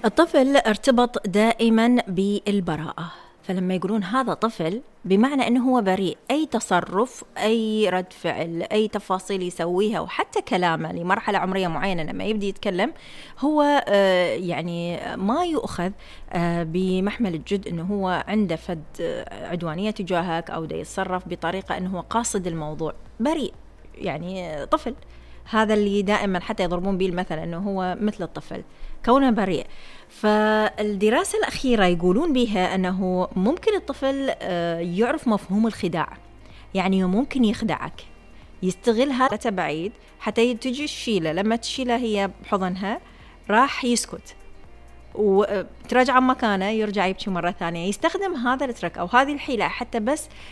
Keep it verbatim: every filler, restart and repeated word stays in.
الطفل ارتبط دائما بالبراءة، فلما يقولون هذا طفل بمعنى أنه هو بريء. أي تصرف، أي رد فعل، أي تفاصيل يسويها، وحتى كلامه لمرحلة عمرية معينة لما يبدي يتكلم هو آه يعني ما يؤخذ آه بمحمل الجد أنه هو عنده فد عدوانية تجاهك أو دا يتصرف بطريقة أنه هو قاصد الموضوع. بريء يعني طفل، هذا اللي دائما حتى يضربون به المثل أنه هو مثل الطفل كونه بريء. فالدراسة الأخيرة يقولون بها أنه ممكن الطفل يعرف مفهوم الخداع، يعني ممكن يخدعك، يستغل هذا بعيد حتى تجي الشيلة، لما تشيلها هي بحضنها راح يسكت وترجع مكانه، يرجع يبكي مرة ثانية. يستخدم هذا الترك أو هذه الحيلة حتى بس